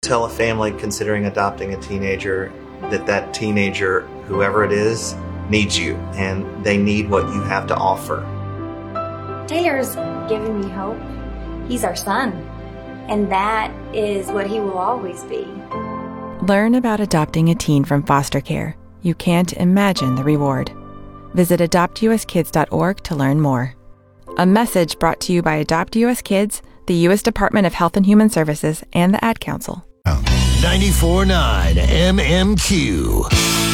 tell a family considering adopting a teenager that teenager, whoever it is, needs you, and they need what you have to offer. Taylor's given me hope. He's our son, and that is what he will always be. Learn about adopting a teen from foster care. You can't imagine the reward. Visit adoptuskids.org to learn more. A message brought to you by Adopt US Kids, the U.S. Department of Health and Human Services, and the Ad Council. 94.9 MMQ.